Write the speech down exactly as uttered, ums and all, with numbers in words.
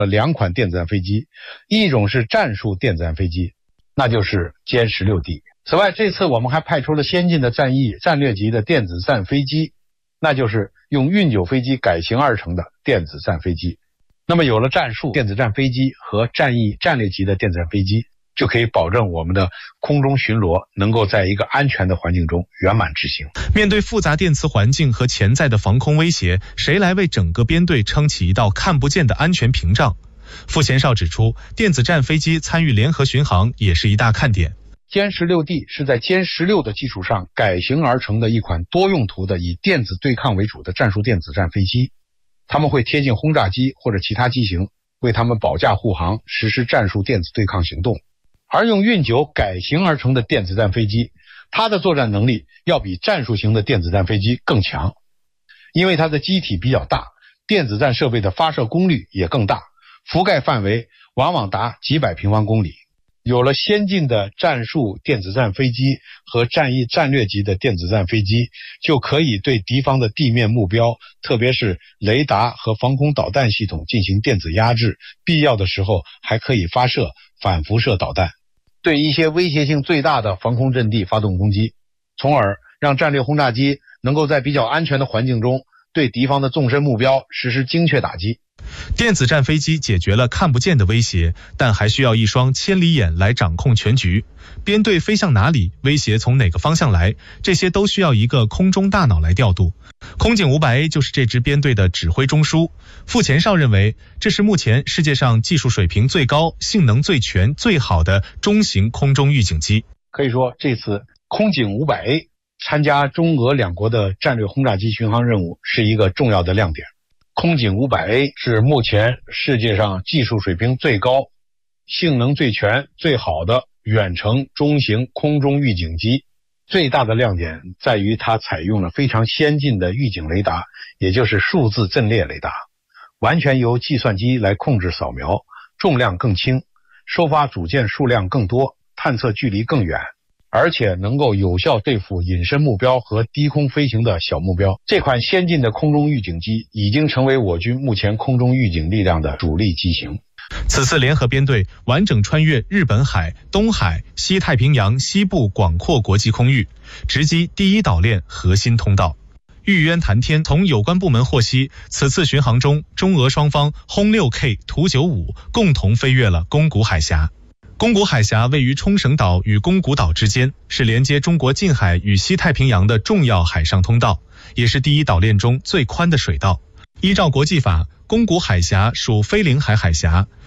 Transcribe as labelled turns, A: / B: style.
A: 两款电子战飞机，一种是战术电子战飞机，那就是歼 十六 D。此外，这次我们还派出了先进的战役战略级的电子战飞机，那就是用运九飞机改型而成的电子战飞机。那么有了战术电子战飞机和战役战略级的电子战飞机，就可以保证我们的空中巡逻能够在一个安全的环境中圆满执行。
B: 面对复杂电磁环境和潜在的防空威胁，谁来为整个编队撑起一道看不见的安全屏障？傅前哨指出，电子战飞机参与联合巡航也是一大看点。
A: 歼 十六 D 是在歼 十六 的基础上改型而成的一款多用途的以电子对抗为主的战术电子战飞机，他们会贴近轰炸机或者其他机型，为他们保驾护航，实施战术电子对抗行动。而用运九改型而成的电子战飞机，它的作战能力要比战术型的电子战飞机更强，因为它的机体比较大，电子战设备的发射功率也更大，覆盖范围往往达几百平方公里。有了先进的战术电子战飞机和战役战略级的电子战飞机，就可以对敌方的地面目标，特别是雷达和防空导弹系统进行电子压制，必要的时候还可以发射反辐射导弹，对一些威胁性最大的防空阵地发动攻击，从而让战略轰炸机能够在比较安全的环境中对敌方的纵深目标实施精确打击。
B: 电子战飞机解决了看不见的威胁，但还需要一双千里眼来掌控全局。编队飞向哪里，威胁从哪个方向来，这些都需要一个空中大脑来调度。空警 五百 A 就是这支编队的指挥中枢。傅前哨认为，这是目前世界上技术水平最高、性能最全、最好的中型空中预警机。
A: 可以说，这次空警 五百 A 参加中俄两国的战略轰炸机巡航任务是一个重要的亮点。空警 五百 A 是目前世界上技术水平最高、性能最全、最好的远程中型空中预警机。最大的亮点在于它采用了非常先进的预警雷达，也就是数字阵列雷达，完全由计算机来控制扫描，重量更轻，收发组件数量更多，探测距离更远，而且能够有效对付隐身目标和低空飞行的小目标。这款先进的空中预警机已经成为我军目前空中预警力量的主力机型。
B: 此次联合编队完整穿越日本海、东海、西太平洋西部广阔国际空域，直击第一岛链核心通道。玉渊谈天从有关部门获悉，此次巡航中，中俄双方轰 六 K 图九五共同飞越了宫古海峡。宫古海峡位于冲绳岛与宫古岛之间，是连接中国近海与西太平洋的重要海上通道，也是第一岛链中最宽的水道。依照国际法，宫古海峡属非领海海峡，